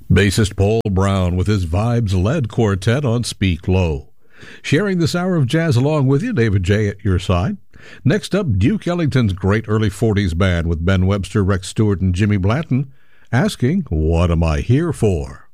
Bassist Paul Brown with his vibes-led quartet on Speak Low. Sharing this hour of jazz along with you, David J. at your side. Next up, Duke Ellington's great early 40s band with Ben Webster, Rex Stewart, and Jimmy Blanton, asking, "What am I here for?"